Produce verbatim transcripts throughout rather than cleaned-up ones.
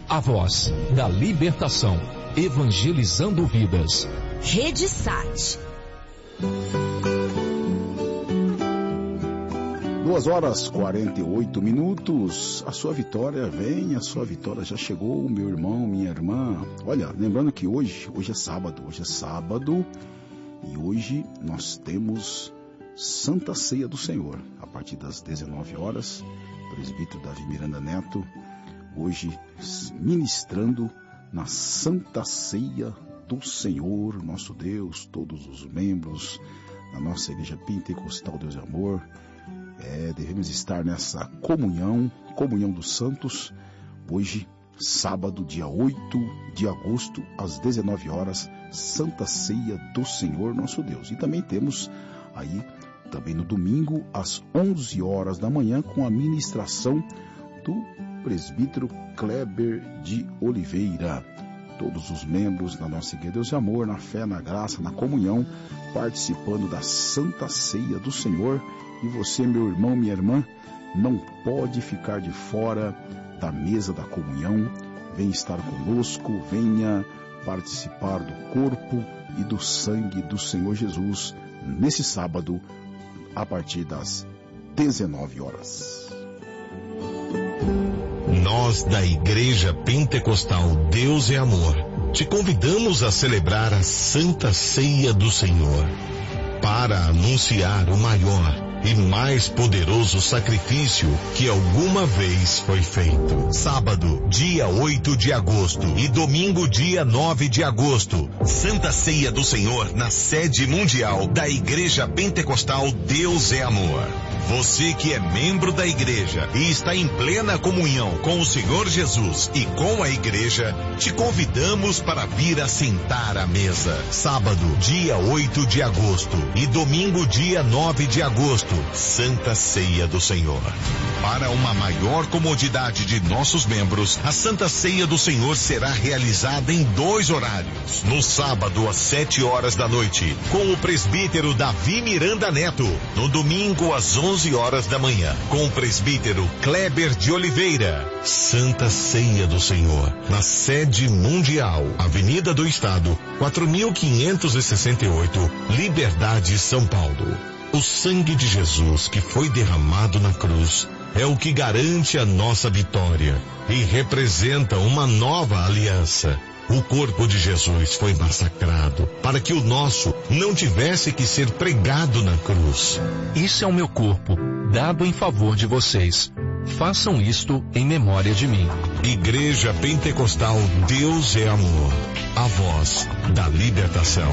a voz da libertação, evangelizando vidas. Rede Sat. Duas horas e quarenta e oito minutos. A sua vitória vem, a sua vitória já chegou, meu irmão, minha irmã. Olha, lembrando que hoje, hoje é sábado, hoje é sábado e hoje nós temos Santa Ceia do Senhor. A partir das dezenove horas, o presbítero Davi Miranda Neto, hoje ministrando na Santa Ceia do Senhor, nosso Deus, todos os membros da nossa Igreja Pentecostal Deus e Amor. É, devemos estar nessa comunhão, comunhão dos santos, hoje, sábado, dia oito de agosto, às dezenove horas, Santa Ceia do Senhor, nosso Deus. E também temos aí, também no domingo, às onze horas da manhã, com a ministração do presbítero Kleber de Oliveira. Todos os membros da nossa Igreja Deus e Amor, na fé, na graça, na comunhão, participando da Santa Ceia do Senhor. E você, meu irmão, minha irmã, não pode ficar de fora da mesa da comunhão. Venha estar conosco, venha participar do corpo e do sangue do Senhor Jesus nesse sábado, a partir das dezenove horas. Nós da Igreja Pentecostal Deus é Amor te convidamos a celebrar a Santa Ceia do Senhor para anunciar o maior e mais poderoso sacrifício que alguma vez foi feito. Sábado, dia oito de agosto e domingo, dia nove de agosto, Santa Ceia do Senhor na sede mundial da Igreja Pentecostal Deus é Amor. Você que é membro da igreja e está em plena comunhão com o Senhor Jesus e com a igreja, te convidamos para vir assentar à mesa. Sábado, dia oito de agosto e domingo, dia nove de agosto, Santa Ceia do Senhor. Para uma maior comodidade de nossos membros, a Santa Ceia do Senhor será realizada em dois horários. No sábado, às sete horas da noite, com o presbítero Davi Miranda Neto. No domingo, às onze horas da manhã, com o presbítero Kleber de Oliveira. Santa Ceia do Senhor, na sede mundial, Avenida do Estado, quatro mil quinhentos e sessenta e oito, Liberdade, São Paulo. O sangue de Jesus que foi derramado na cruz é o que garante a nossa vitória e representa uma nova aliança. O corpo de Jesus foi massacrado para que o nosso não tivesse que ser pregado na cruz. Isso é o meu corpo, dado em favor de vocês. Façam isto em memória de mim. Igreja Pentecostal Deus é Amor, a voz da libertação.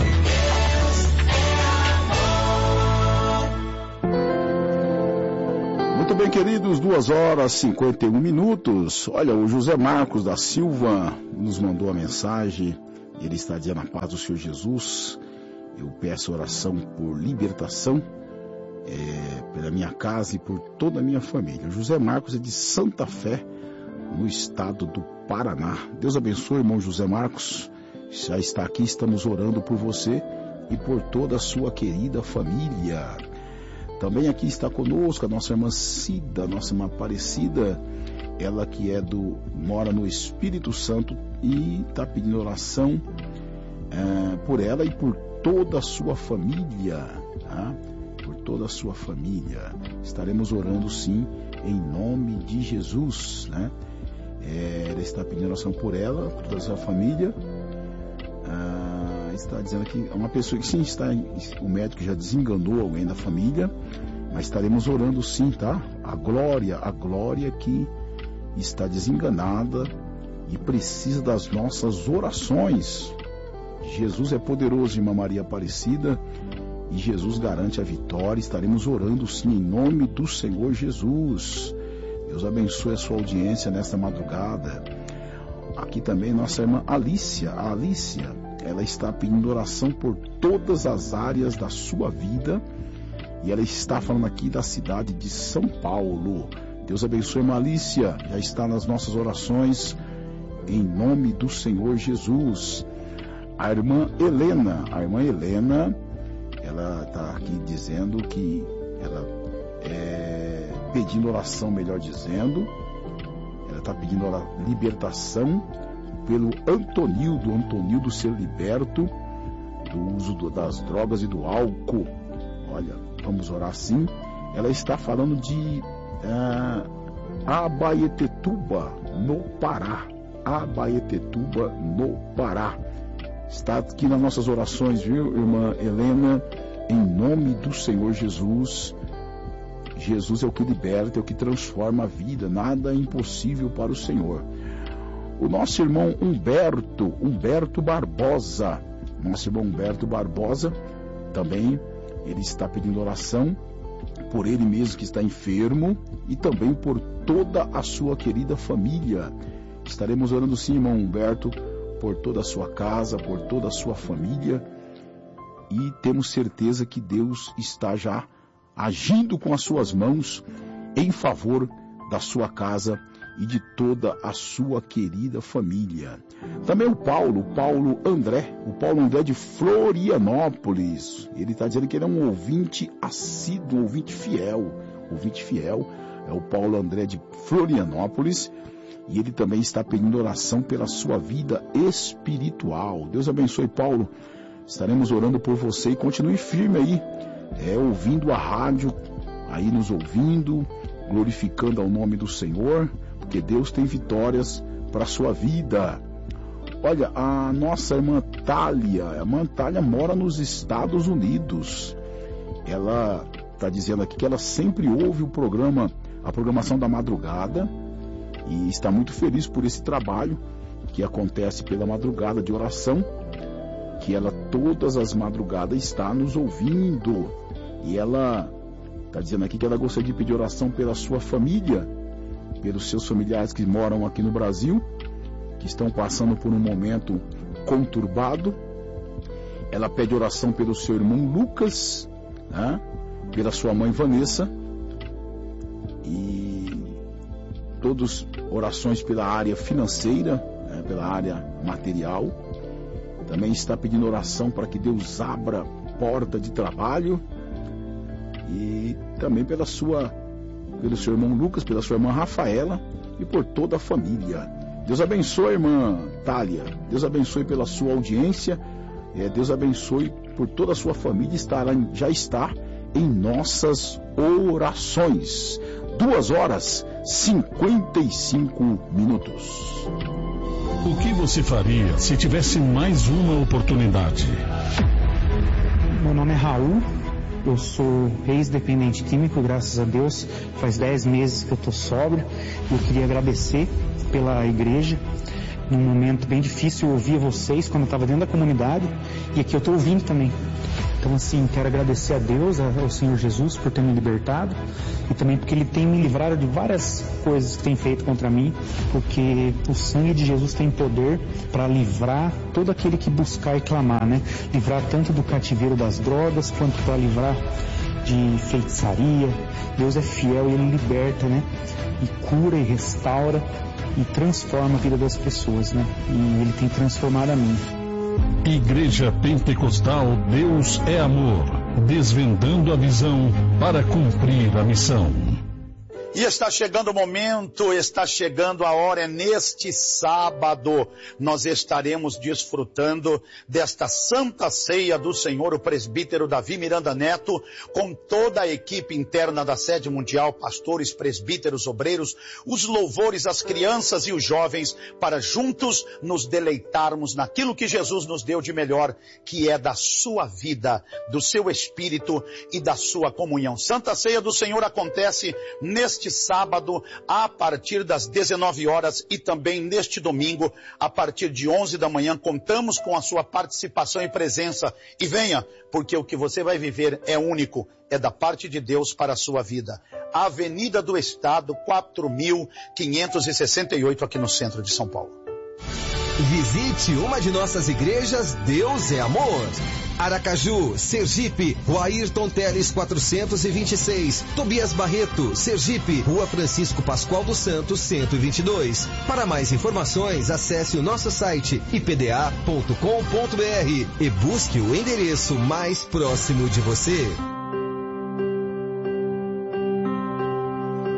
Muito bem, queridos, duas horas e cinquenta e um minutos. Olha, o José Marcos da Silva nos mandou a mensagem. Ele está dizendo: a paz do Senhor Jesus. Eu peço oração por libertação, é, pela minha casa e por toda a minha família. O José Marcos é de Santa Fé, no estado do Paraná. Deus abençoe, irmão José Marcos. Já está aqui, estamos orando por você e por toda a sua querida família. Também aqui está conosco a nossa irmã Cida, nossa irmã Aparecida, ela que é do, mora no Espírito Santo e está pedindo oração é, por ela e por toda a sua família, tá? Por toda a sua família. Estaremos orando sim, em nome de Jesus, né? É, ela está pedindo oração por ela, por toda a sua família. Ah, está dizendo que é uma pessoa que sim está, o médico já desenganou alguém da família, mas estaremos orando sim, tá? A Glória, a Glória que está desenganada e precisa das nossas orações. Jesus é poderoso, irmã Maria Aparecida, e Jesus garante a vitória. Estaremos orando sim em nome do Senhor Jesus. Deus abençoe a sua audiência nesta madrugada. Aqui também nossa irmã Alícia, a Alícia, ela está pedindo oração por todas as áreas da sua vida e ela está falando aqui da cidade de São Paulo. Deus abençoe, irmã Alícia, já está nas nossas orações em nome do Senhor Jesus. A irmã Helena, a irmã Helena, ela está aqui dizendo que ela é pedindo oração, melhor dizendo, ela está pedindo a libertação pelo Antonildo, Antonildo ser liberto do uso do, das drogas e do álcool. Olha, vamos orar sim. Ela está falando de uh, Abaetetuba, no Pará. Abaetetuba, no Pará. Está aqui nas nossas orações, viu, irmã Helena? Em nome do Senhor Jesus. Jesus é o que liberta, é o que transforma a vida. Nada é impossível para o Senhor. O nosso irmão Humberto, Humberto Barbosa, nosso irmão Humberto Barbosa, também ele está pedindo oração por ele mesmo que está enfermo e também por toda a sua querida família. Estaremos orando sim, irmão Humberto, por toda a sua casa, por toda a sua família, e temos certeza que Deus está já agindo com as suas mãos em favor da sua casa e de toda a sua querida família. Também o Paulo, Paulo André, o Paulo André de Florianópolis. Ele está dizendo que ele é um ouvinte assíduo, um ouvinte fiel. Ouvinte fiel é o Paulo André de Florianópolis. E ele também está pedindo oração pela sua vida espiritual. Deus abençoe, Paulo. Estaremos orando por você e continue firme aí, é, ouvindo a rádio, aí nos ouvindo, glorificando ao nome do Senhor, porque Deus tem vitórias para a sua vida. Olha, a nossa irmã Thalia, a irmã Thalia mora nos Estados Unidos. Ela está dizendo aqui que ela sempre ouve o programa, a programação da madrugada, e está muito feliz por esse trabalho que acontece pela madrugada de oração, que ela todas as madrugadas está nos ouvindo. E ela está dizendo aqui que ela gostaria de pedir oração pela sua família, pelos seus familiares que moram aqui no Brasil, que estão passando por um momento conturbado. Ela pede oração pelo seu irmão Lucas, né? Pela sua mãe Vanessa, e todas orações pela área financeira, né? Pela área material. Também está pedindo oração para que Deus abra porta de trabalho, e também pela sua, pelo seu irmão Lucas, pela sua irmã Rafaela e por toda a família. Deus abençoe, irmã Thalia. Deus abençoe pela sua audiência. É, Deus abençoe por toda a sua família. Estará, já está em nossas orações. Duas horas cinquenta e cinco minutos. O que você faria se tivesse mais uma oportunidade? Meu nome é Raul, eu sou ex-dependente químico, graças a Deus. Faz dez meses que eu estou sóbrio. Eu queria agradecer pela igreja. Num momento bem difícil eu ouvia vocês quando eu estava dentro da comunidade, e aqui eu estou ouvindo também. Então, assim, quero agradecer a Deus, ao Senhor Jesus, por ter me libertado, e também porque Ele tem me livrado de várias coisas que tem feito contra mim, porque o sangue de Jesus tem poder para livrar todo aquele que buscar e clamar, né? Livrar tanto do cativeiro das drogas, quanto para livrar de feitiçaria. Deus é fiel e Ele liberta, né? E cura e restaura e transforma a vida das pessoas, né? E Ele tem transformado a mim. Igreja Pentecostal Deus é Amor, desvendando a visão para cumprir a missão. E está chegando o momento, está chegando a hora, é neste sábado, nós estaremos desfrutando desta Santa Ceia do Senhor, o presbítero Davi Miranda Neto, com toda a equipe interna da Sede Mundial, pastores, presbíteros, obreiros, os louvores, as crianças e os jovens, para juntos nos deleitarmos naquilo que Jesus nos deu de melhor, que é da sua vida, do seu espírito e da sua comunhão. Santa Ceia do Senhor acontece neste sábado a partir das dezenove horas e também neste domingo a partir de onze da manhã. Contamos com a sua participação e presença, e venha, porque o que você vai viver é único, é da parte de Deus para a sua vida. Avenida do Estado, quatro mil quinhentos e sessenta e oito, aqui no centro de São Paulo. Visite uma de nossas igrejas Deus é Amor. Aracaju, Sergipe, Rua Ayrton Teles quatrocentos e vinte e seis, Tobias Barreto, Sergipe, Rua Francisco Pascoal dos Santos cento e vinte e dois. Para mais informações, acesse o nosso site i p d a ponto com ponto b r e busque o endereço mais próximo de você.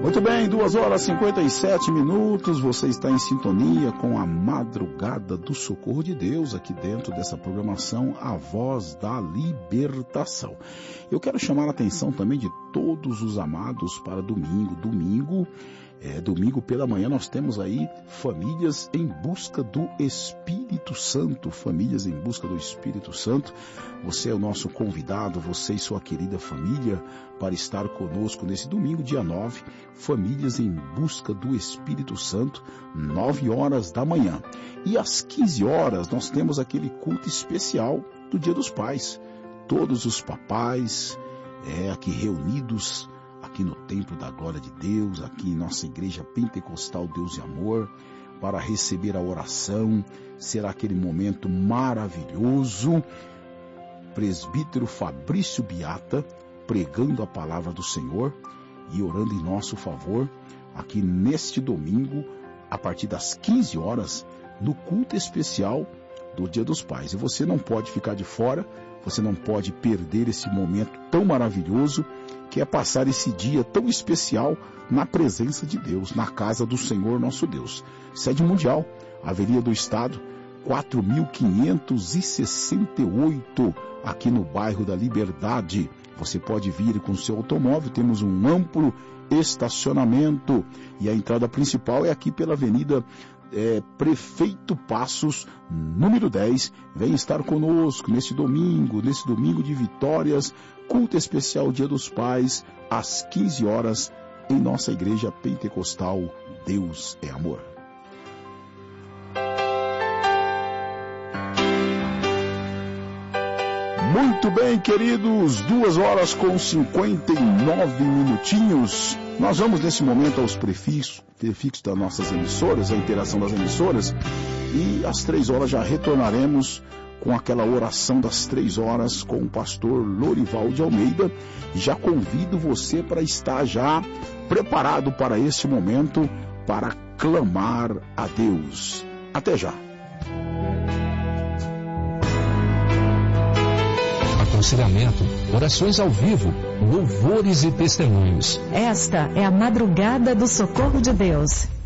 Muito bem, duas horas e cinquenta e sete minutos, você está em sintonia com a Madrugada do Socorro de Deus, aqui dentro dessa programação, A Voz da Libertação. Eu quero chamar a atenção também de todos os amados para domingo. Domingo, é, domingo pela manhã nós temos aí famílias em busca do Espírito Santo, famílias em busca do Espírito Santo. Você é o nosso convidado, você e sua querida família, para estar conosco nesse domingo, dia nove, famílias em busca do Espírito Santo, nove horas da manhã. E às quinze horas nós temos aquele culto especial do Dia dos Pais. Todos os papais é, aqui reunidos, aqui no Templo da Glória de Deus, aqui em nossa Igreja Pentecostal Deus e Amor, para receber a oração. Será aquele momento maravilhoso. Presbítero Fabrício Biata pregando a palavra do Senhor e orando em nosso favor, aqui neste domingo, a partir das quinze horas, no culto especial do Dia dos Pais. E você não pode ficar de fora, você não pode perder esse momento tão maravilhoso, que é passar esse dia tão especial na presença de Deus, na casa do Senhor nosso Deus. Sede mundial, Avenida do Estado, quatro mil quinhentos e sessenta e oito, aqui no bairro da Liberdade. Você pode vir com seu automóvel, temos um amplo estacionamento e a entrada principal é aqui pela Avenida é, Prefeito Passos, número dez. Vem estar conosco nesse domingo, nesse domingo de vitórias, culto especial Dia dos Pais, às quinze horas, em nossa Igreja Pentecostal Deus é Amor. Muito bem, queridos, duas horas com cinquenta e nove minutinhos. Nós vamos nesse momento aos prefixos, prefixos das nossas emissoras, a interação das emissoras, e às três horas já retornaremos com aquela oração das três horas com o pastor Lorival de Almeida. E já convido você para estar já preparado para esse momento, para clamar a Deus. Até já. Aconselhamento, orações ao vivo, louvores e testemunhos. Esta é a Madrugada do Socorro de Deus.